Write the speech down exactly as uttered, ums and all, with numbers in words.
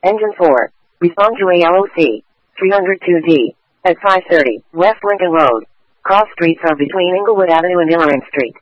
Engine four. Respond to A L O C. three oh two D. At five thirty, West Lincoln Road. Cross streets are between Inglewood Avenue and Illinois Street.